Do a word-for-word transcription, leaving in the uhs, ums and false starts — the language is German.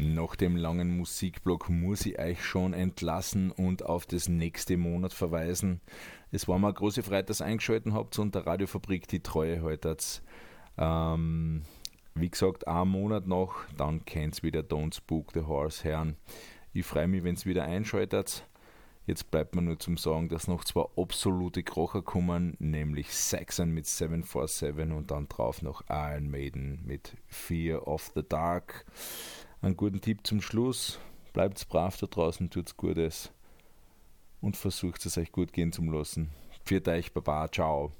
Nach dem langen Musikblock muss ich euch schon entlassen und auf das nächste Monat verweisen. Es war mir eine große Freude, dass ihr eingeschaltet habt und der Radiofabrik die Treue haltet. Ähm, wie gesagt, einen Monat noch, dann könnt's wieder Don't Spook the Horse hören. Ich freue mich, wenn ihr wieder einschaltet. Jetzt bleibt mir nur zum Sagen, dass noch zwei absolute Krocher kommen, nämlich Saxon mit seven four seven und dann drauf noch Iron Maiden mit Fear of the Dark. Einen guten Tipp zum Schluss: Bleibt's brav da draußen, tut's Gutes und versucht es euch gut gehen zu lassen. Pfiat euch, Baba, ciao.